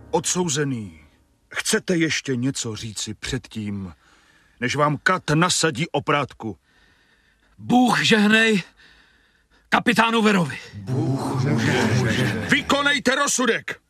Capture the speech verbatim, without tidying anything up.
Odsouzený, chcete ještě něco říci předtím, než vám kat nasadí oprátku? Bůh žehnej kapitánu Verovi. Bůh žehnej. Vykonejte rozsudek!